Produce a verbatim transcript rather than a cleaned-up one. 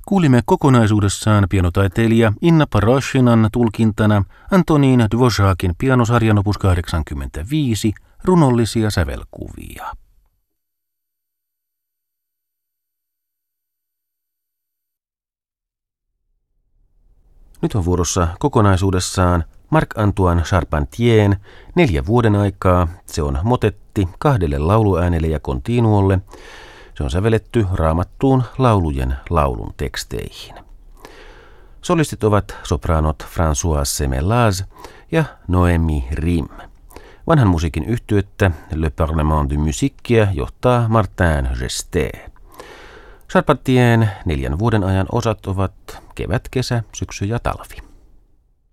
Kuulimme kokonaisuudessaan pianotaiteilija Inna Parashinan tulkintana Antonin Dvořákin pianosarjan opus kahdeksankymmentäviisi runollisia sävelkuvia. Nyt on vuorossa kokonaisuudessaan Marc-Antoine Charpentien Neljä vuoden aikaa. Se on motetti kahdelle lauluäänelle ja continuolle. Se on sävelletty Raamattuun laulujen laulun teksteihin. Solistit ovat sopranot François Semelaz ja Noémie Rim. Vanhan musiikin yhtyettä Le Parlement du Musiquea johtaa Martin Gestet. Charpentien neljän vuoden ajan osat ovat kevät, kesä, syksy ja talvi.